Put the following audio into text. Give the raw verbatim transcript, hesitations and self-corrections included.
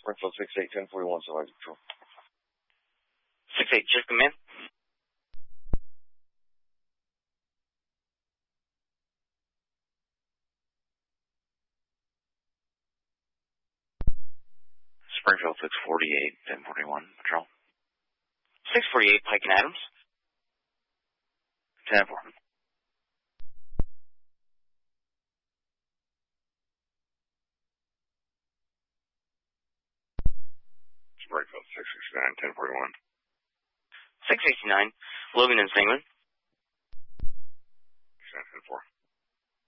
Springfield six eight, ten forty-one, Survivor Patrol. six eight, just come in. Springfield six forty-eight, ten forty-one, Patrol. six forty-eight, Pike and Adams. ten four. Springfield six sixty-nine, ten forty-one. six sixty-nine, Logan and Singman. ten four.